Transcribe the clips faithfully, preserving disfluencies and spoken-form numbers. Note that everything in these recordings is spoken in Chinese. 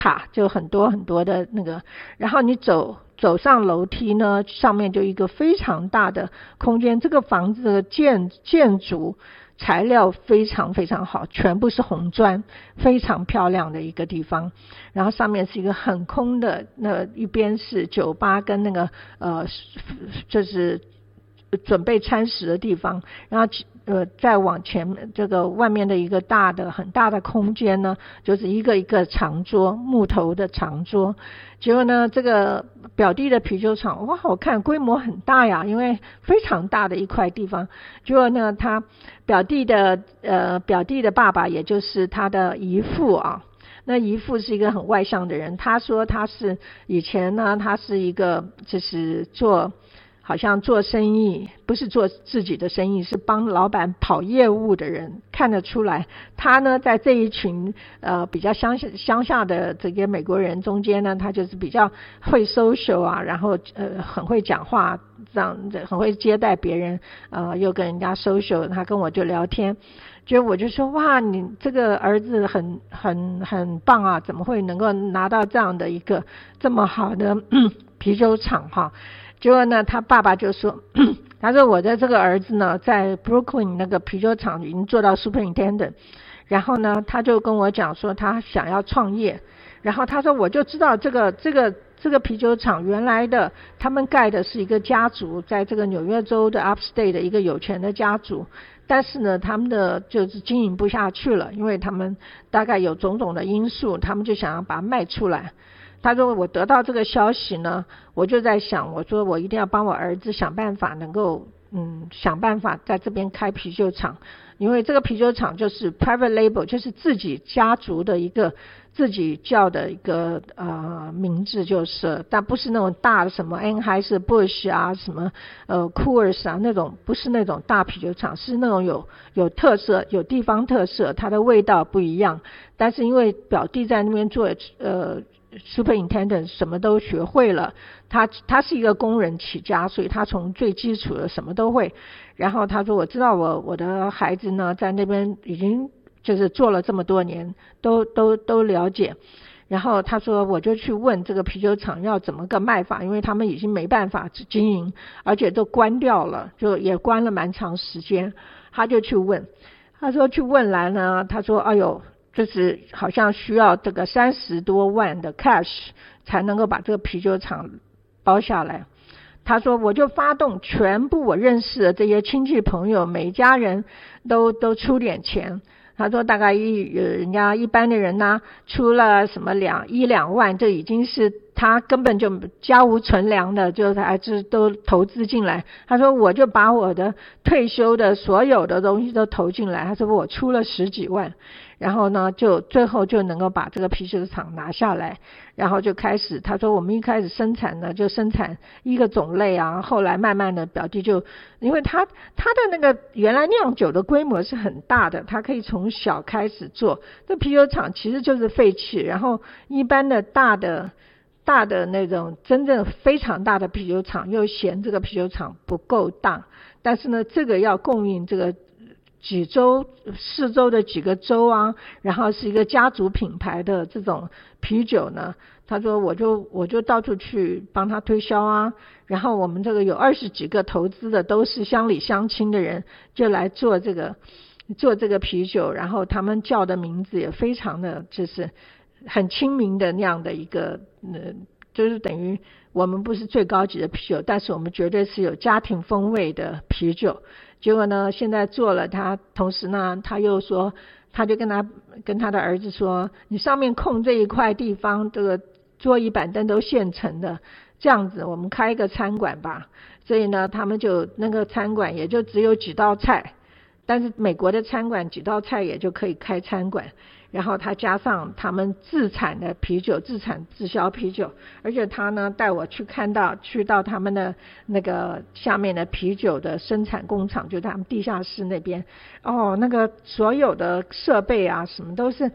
塔，就很多很多的那个，然后你走走上楼梯呢，上面就一个非常大的空间，这个房子的建建筑材料非常非常好，全部是红砖，非常漂亮的一个地方。然后上面是一个很空的，那一边是酒吧跟那个呃就是准备餐食的地方，然后呃再往前这个外面的一个大的很大的空间呢，就是一个一个长桌，木头的长桌。结果呢，这个表弟的啤酒厂，哇，我看规模很大呀，因为非常大的一块地方。结果呢，他表弟的呃表弟的爸爸，也就是他的姨父啊，那姨父是一个很外向的人，他说他是以前呢，他是一个就是做好像做生意，不是做自己的生意，是帮老板跑业务的人，看得出来他呢在这一群呃比较乡下乡下的这个美国人中间呢，他就是比较会 social 啊，然后呃很会讲话，这样很会接待别人，呃又跟人家 social， 他跟我就聊天，就我就说哇，你这个儿子很很很棒啊，怎么会能够拿到这样的一个这么好的啤酒厂哈？结果呢，他爸爸就说，他说我的这个儿子呢，在 Brooklyn 那个啤酒厂已经做到 superintendent， 然后呢，他就跟我讲说他想要创业，然后他说我就知道这个这个这个啤酒厂原来的他们盖的是一个家族，在这个纽约州的 Upstate 的一个有钱的家族，但是呢，他们的就是经营不下去了，因为他们大概有种种的因素，他们就想要把它卖出来。他说我得到这个消息呢，我就在想，我说我一定要帮我儿子想办法能够嗯想办法在这边开啤酒厂，因为这个啤酒厂就是 private label， 就是自己家族的一个自己叫的一个呃名字，就是但不是那种大的什么 Anheuser-Busch 啊，什么呃 Coors 啊那种，不是那种大啤酒厂，是那种有有特色有地方特色，它的味道不一样。但是因为表弟在那边做呃superintendent 什么都学会了，他他是一个工人起家，所以他从最基础的什么都会。然后他说我知道我我的孩子呢在那边已经就是做了这么多年，都都都了解。然后他说我就去问这个啤酒厂要怎么个卖法，因为他们已经没办法经营，而且都关掉了，就也关了蛮长时间。他就去问，他说去问来呢，他说哎呦，就是好像需要这个三十多万的 cash 才能够把这个啤酒厂包下来。他说我就发动全部我认识的这些亲戚朋友，每家人都都出点钱。他说大概一人家一般的人呢，出了什么两一两万，这已经是他根本就家无存粮的，就还是都投资进来。他说我就把我的退休的所有的东西都投进来。他说我出了十几万，然后呢就最后就能够把这个啤酒厂拿下来，然后就开始他说我们一开始生产呢就生产一个种类啊，后来慢慢的表弟就因为他他的那个原来酿酒的规模是很大的，他可以从小开始做，这啤酒厂其实就是废弃，然后一般的大的大的那种真正非常大的啤酒厂又嫌这个啤酒厂不够大，但是呢这个要供应这个几州四州的几个州啊，然后是一个家族品牌的这种啤酒呢，他说我就我就到处去帮他推销啊，然后我们这个有二十几个投资的都是乡里乡亲的人，就来做这个做这个啤酒，然后他们叫的名字也非常的就是很亲民的那样的一个呃，就是等于我们不是最高级的啤酒，但是我们绝对是有家庭风味的啤酒。结果呢现在做了，他同时呢他又说，他就跟他跟他的儿子说，你上面空这一块地方，这个桌椅板凳都现成的，这样子我们开一个餐馆吧。所以呢他们就那个餐馆也就只有几道菜，但是美国的餐馆几道菜也就可以开餐馆，然后他加上他们自产的啤酒，自产自销啤酒，而且他呢带我去看到去到他们的那个下面的啤酒的生产工厂，就他们地下室那边，哦，那个所有的设备啊什么都是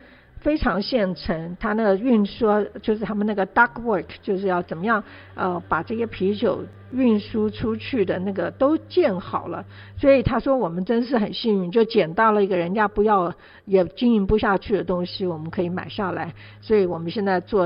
非常现成，他那个运输就是他们那个 duct work， 就是要怎么样呃把这些啤酒运输出去的那个都建好了，所以他说我们真是很幸运，就捡到了一个人家不要也经营不下去的东西，我们可以买下来，所以我们现在做